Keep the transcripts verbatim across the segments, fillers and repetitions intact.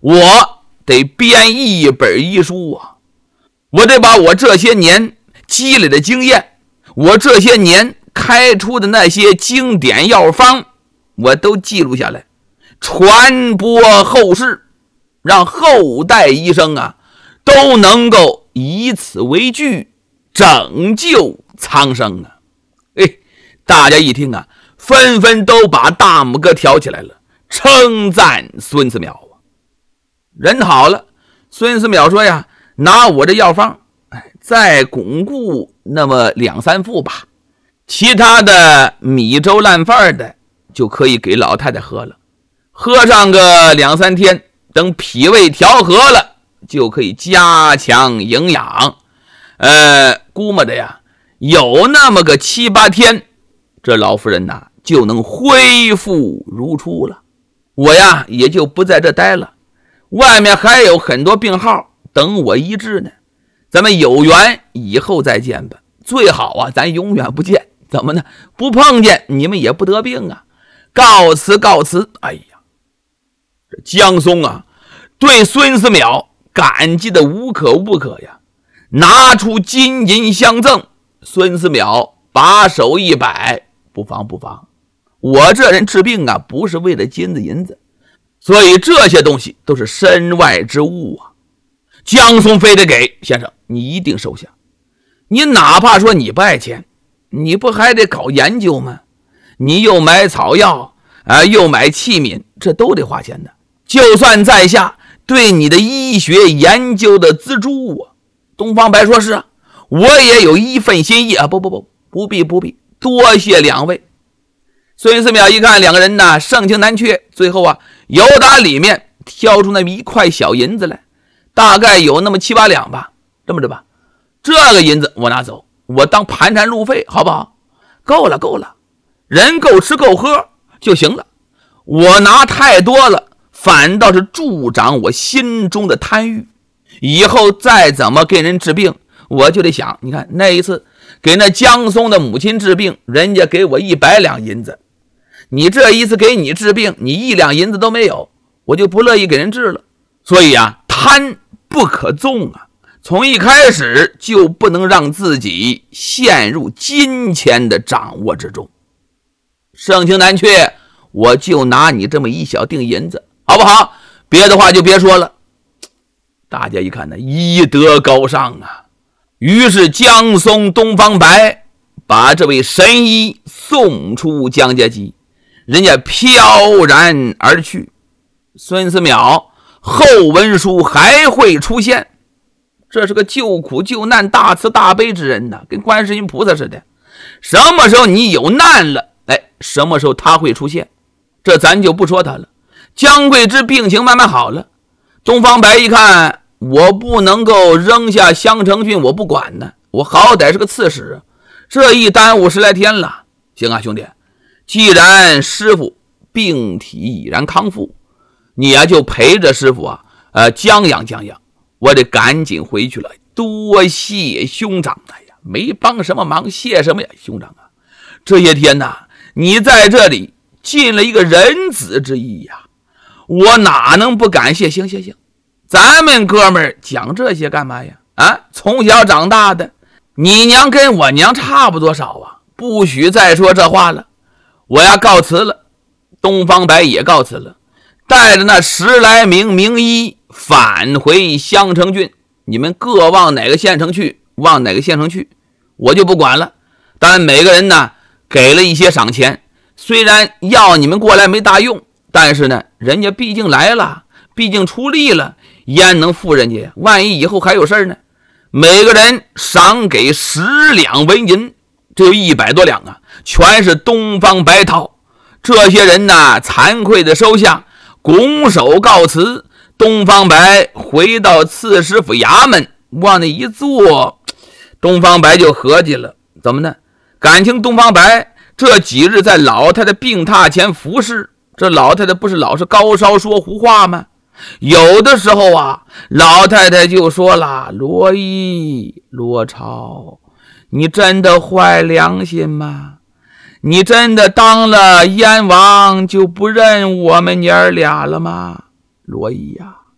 我得编一本医书啊，我得把我这些年积累的经验，我这些年开出的那些经典药方，我都记录下来，传播后世，让后代医生啊都能够以此为据，拯救苍生啊！哎，大家一听啊，纷纷都把大拇哥挑起来了，称赞孙思邈啊。人好了，孙思邈说呀，拿我这药方，哎，再巩固那么两三副吧，其他的米粥烂饭的就可以给老太太喝了，喝上个两三天，等脾胃调和了，就可以加强营养。呃，估摸的呀，有那么个七八天，这老夫人呐就能恢复如初了。我呀也就不在这待了，外面还有很多病号等我医治呢。咱们有缘以后再见吧，最好啊咱永远不见。怎么呢？不碰见你们也不得病啊。告辞告辞。哎呀，这江松啊对孙思邈感激的无可无可呀，拿出金银相赠。孙思邈把手一摆，不妨不妨，我这人治病啊不是为了金子银子，所以这些东西都是身外之物啊。江松非得给，先生你一定收下，你哪怕说你不爱钱，你不还得搞研究吗？你又买草药啊，又买器皿，这都得花钱的。就算在下对你的医学研究的资助啊，东方白说是啊，我也有一份心意啊。不不不，不必不必，多谢两位。孙思邈一看两个人呢盛情难却，最后啊由打里面挑出那么一块小银子来，大概有那么七八两吧。这么着吧，这个银子我拿走，我当盘缠路费好不好？够了够了，人够吃够喝就行了。我拿太多了，反倒是助长我心中的贪欲。以后再怎么给人治病，我就得想，你看那一次给那江松的母亲治病，人家给我一百两银子，你这一次给你治病，你一两银子都没有，我就不乐意给人治了。所以啊，贪不可纵啊，从一开始就不能让自己陷入金钱的掌握之中。盛情难却，我就拿你这么一小锭银子好不好？别的话就别说了。大家一看呢，医德高尚啊，于是江松、东方白把这位神医送出江家集，人家飘然而去。孙思邈后文书还会出现，这是个救苦救难大慈大悲之人呐，跟观世音菩萨似的，什么时候你有难了，哎，什么时候他会出现。这咱就不说他了。江贵之病情慢慢好了，东方白一看，我不能够扔下襄城郡我不管呢，我好歹是个刺史，这一耽误十来天了。行啊兄弟，既然师傅病体已然康复，你啊就陪着师傅啊呃将养将养，我得赶紧回去了。多谢兄长。哎呀，没帮什么忙，谢什么呀兄长啊，这些天呐你在这里尽了一个人子之义呀，我哪能不感谢。行行行，咱们哥们儿讲这些干嘛呀？啊，从小长大的，你娘跟我娘差不多少啊，不许再说这话了。我要告辞了。东方白也告辞了，带着那十来名名医返回襄城郡，你们各往哪个县城去，往哪个县城去，我就不管了。当然每个人呢给了一些赏钱，虽然要你们过来没大用，但是呢人家毕竟来了，毕竟出力了，焉能负人家呀？万一以后还有事呢？每个人赏给十两纹银，这有一百多两啊，全是东方白掏。这些人呢惭愧的收下，拱手告辞。东方白回到刺史府衙门，往那一坐，东方白就合计了，怎么呢？感情东方白这几日在老太太病榻前服侍，这老太太不是老是高烧说胡话吗？有的时候啊，老太太就说了，罗衣罗超，你真的坏良心吗？你真的当了燕王就不认我们娘儿俩了吗？罗衣呀、啊，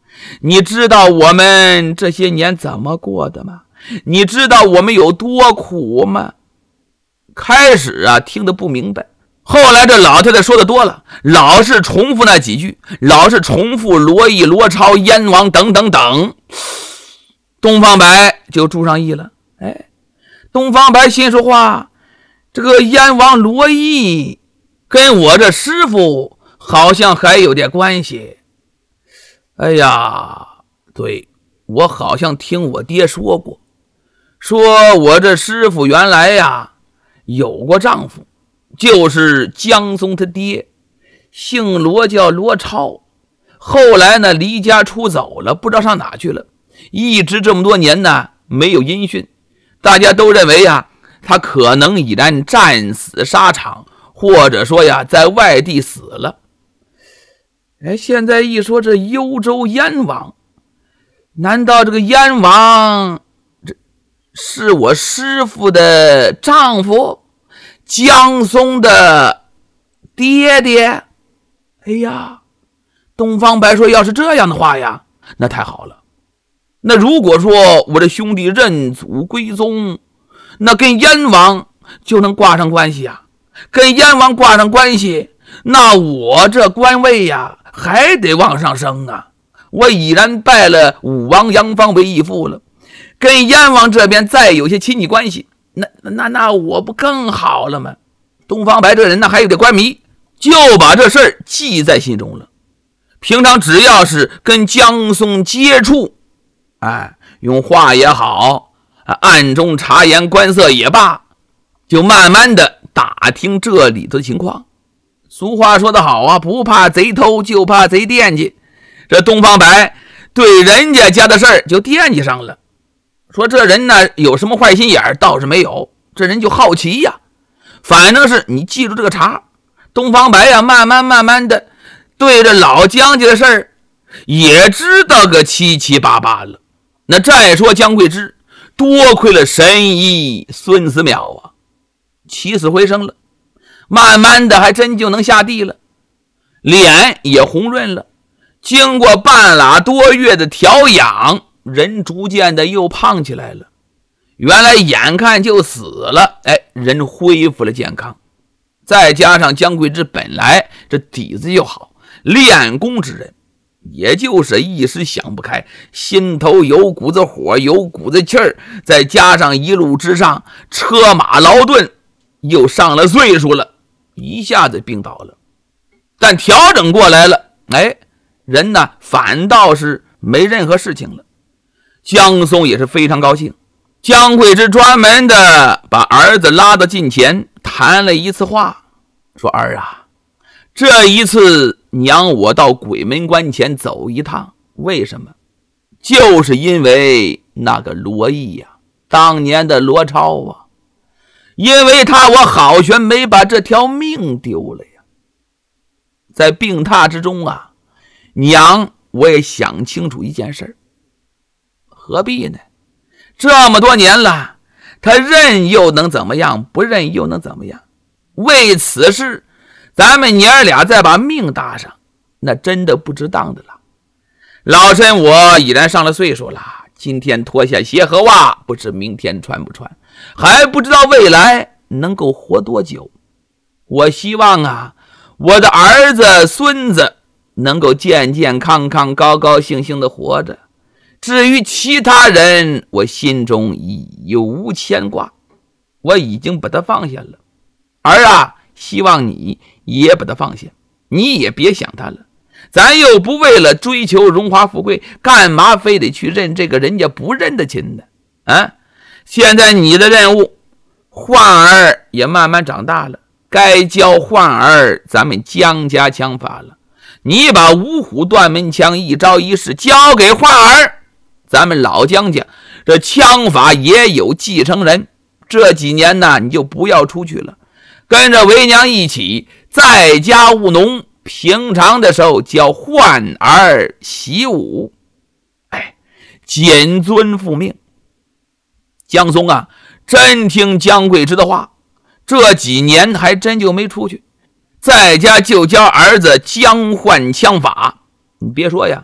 你知道我们这些年怎么过的吗？你知道我们有多苦吗？开始啊听得不明白，后来这老太太说的多了，老是重复那几句，老是重复罗毅、罗超、燕王等等等。东方白就注上意了。哎，东方白心说话，这个燕王罗毅跟我这师傅好像还有点关系。哎呀，对，我好像听我爹说过，说我这师傅原来呀有过丈夫，就是江松他爹，姓罗叫罗超，后来呢离家出走了，不知道上哪去了，一直这么多年呢没有音讯，大家都认为呀他可能已然战死沙场，或者说呀在外地死了。哎，现在一说这幽州燕王，难道这个燕王这是我师父的丈夫，江松的爹爹？哎呀，东方白说要是这样的话呀，那太好了。那如果说我的兄弟认祖归宗，那跟燕王就能挂上关系呀，跟燕王挂上关系，那我这官位呀还得往上升啊！我已然拜了武王杨芳为义父了，跟燕王这边再有些亲戚关系，那那那我不更好了吗？东方白这人呢还有点官迷，就把这事儿记在心中了。平常只要是跟江松接触，哎，用话也好，暗中察言观色也罢，就慢慢的打听这里头的情况。俗话说得好啊，不怕贼偷，就怕贼惦记。这东方白对人家家的事儿就惦记上了，说这人呢有什么坏心眼儿倒是没有，这人就好奇呀。反正是你记住这个茬，东方白呀慢慢慢慢的对着老江家的事儿也知道个七七八八了。那再说姜桂枝，多亏了神医孙思邈啊，起死回生了，慢慢的还真就能下地了，脸也红润了，经过半拉多月的调养，人逐渐的又胖起来了，原来眼看就死了，哎，人恢复了健康。再加上姜桂枝本来这底子就好，练功之人，也就是一时想不开，心头有股子火，有股子气儿，再加上一路之上车马劳顿，又上了岁数了，一下子病倒了。但调整过来了，哎，人呢反倒是没任何事情了。江松也是非常高兴，姜桂枝专门的把儿子拉到近前谈了一次话，说儿啊，这一次娘我到鬼门关前走一趟，为什么？就是因为那个罗毅呀、啊，当年的罗超啊，因为他我好悬没把这条命丢了呀。在病榻之中啊，娘我也想清楚一件事，何必呢？这么多年了，他认又能怎么样，不认又能怎么样？为此事咱们娘俩再把命搭上，那真的不值当的了。老身我已然上了岁数了，今天脱下鞋和袜，不知明天穿不穿，还不知道未来能够活多久。我希望啊，我的儿子孙子能够健健康康高高兴兴的活着，至于其他人，我心中已无牵挂，我已经把他放下了。儿啊，希望你也把他放下，你也别想他了。咱又不为了追求荣华富贵，干嘛非得去认这个人家不认的亲呢？啊，现在你的任务，焕儿也慢慢长大了，该教焕儿咱们姜家枪法了。你把五虎断门枪一招一式交给焕儿，咱们老姜家这枪法也有继承人。这几年呢，你就不要出去了，跟着为娘一起在家务农，平常的时候教焕儿习武，哎，谨遵父命。江松啊，真听姜桂枝的话，这几年还真就没出去，在家就教儿子姜换枪法。你别说呀，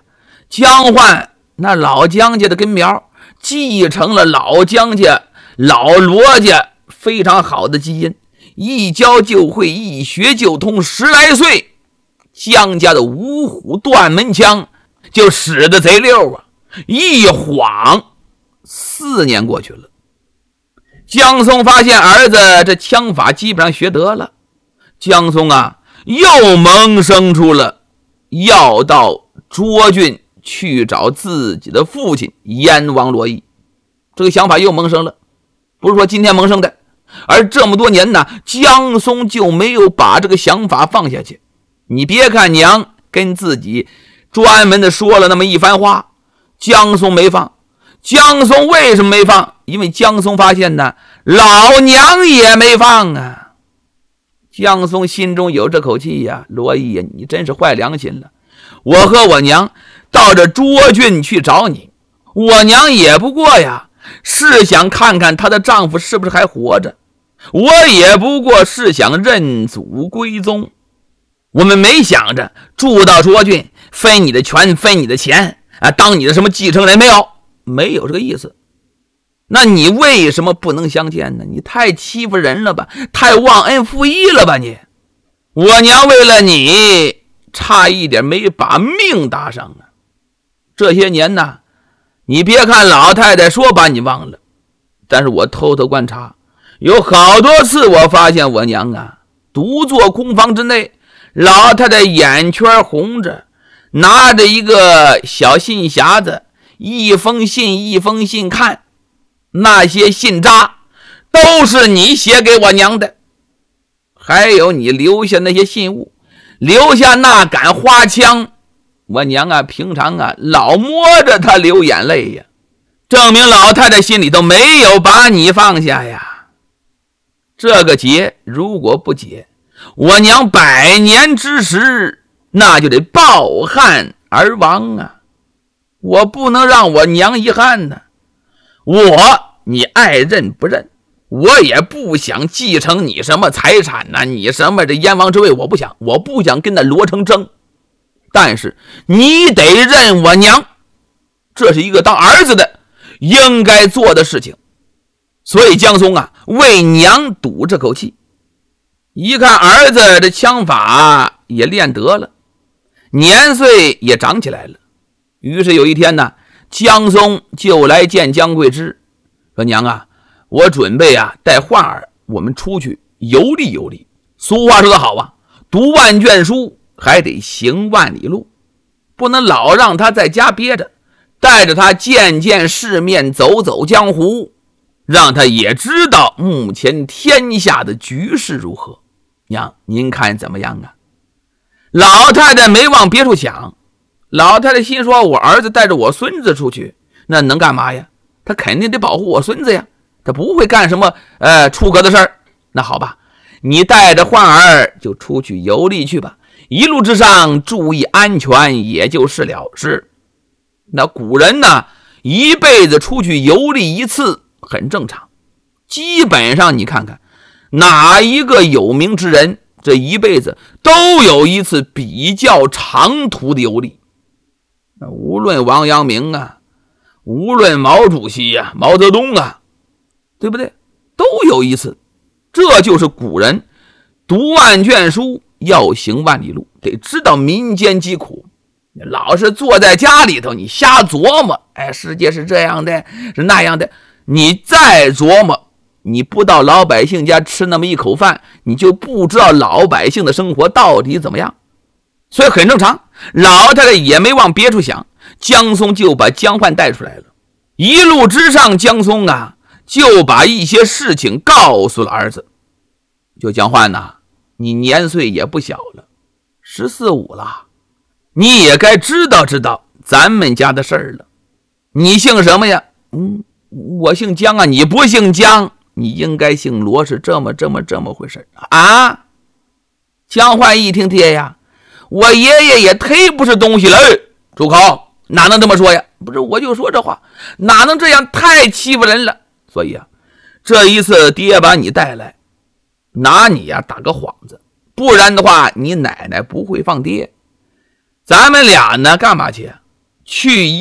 江焕那老江家的根苗，继承了老江家老罗家非常好的基因，一教就会，一学就通。十来岁，江家的五虎断门枪就使得贼溜啊！一晃四年过去了，江松发现儿子这枪法基本上学得了，江松啊又萌生出了要到涿郡去找自己的父亲燕王罗毅，这个想法又萌生了。不是说今天萌生的，而这么多年呢，江松就没有把这个想法放下去。你别看娘跟自己专门的说了那么一番话，江松没放。江松为什么没放？因为江松发现呢，老娘也没放啊。江松心中有这口气呀，罗毅呀，你真是坏良心了。我和我娘到这涿郡去找你，我娘也不过呀是想看看她的丈夫是不是还活着，我也不过是想认祖归宗。我们没想着住到涿郡分你的权分你的钱啊，当你的什么继承人，没有没有这个意思。那你为什么不能相见呢？你太欺负人了吧，太忘恩负义了吧你。我娘为了你差一点没把命搭上啊。这些年呢，你别看老太太说把你忘了，但是我偷偷观察，有好多次我发现我娘啊独坐空房之内，老太太眼圈红着，拿着一个小信匣子，一封信一封信看，那些信札都是你写给我娘的，还有你留下那些信物，留下那杆花枪，我娘啊平常啊老摸着她流眼泪呀，证明老太太心里都没有把你放下呀。这个结如果不解，我娘百年之时那就得抱憾而亡啊！我不能让我娘遗憾呢。我你爱认不认，我也不想继承你什么财产呐、啊，你什么这燕王之位我不想，我不想跟那罗成争。但是你得认我娘，这是一个当儿子的应该做的事情。所以江松啊为娘赌这口气，一看儿子这枪法也练得了，年岁也长起来了。于是有一天呢，江松就来见江桂枝，说娘啊，我准备啊带焕儿我们出去游历游历。俗话说得好啊，读万卷书还得行万里路，不能老让他在家憋着，带着他见见世面，走走江湖，让他也知道目前天下的局势如何。娘您看怎么样啊？老太太没往别处想，老太太心说，我儿子带着我孙子出去，那能干嘛呀？他肯定得保护我孙子呀，他不会干什么呃出格的事儿。那好吧，你带着焕儿就出去游历去吧，一路之上注意安全也就是了事。那古人呢，一辈子出去游历一次很正常，基本上你看看哪一个有名之人这一辈子都有一次比较长途的游历。无论王阳明啊，无论毛主席啊，毛泽东啊，对不对？都有一次。这就是古人读万卷书要行万里路，得知道民间疾苦。老是坐在家里头你瞎琢磨，哎，世界是这样的是那样的，你再琢磨，你不到老百姓家吃那么一口饭，你就不知道老百姓的生活到底怎么样。所以很正常，老太太也没往别处想，江松就把江焕带出来了。一路之上，江松啊就把一些事情告诉了儿子。就江焕呐，你年岁也不小了，十四五了，你也该知道知道咱们家的事儿了。你姓什么呀？嗯，我姓江啊。你不姓江，你应该姓罗，是这么这么这么回事啊。江焕一听，爹呀，我爷爷也忒不是东西了。住口，哪能这么说呀？不是，我就说这话，哪能这样，太欺负人了。所以啊，这一次爹把你带来，拿你呀打个幌子，不然的话你奶奶不会放爹。咱们俩呢干嘛去？ 去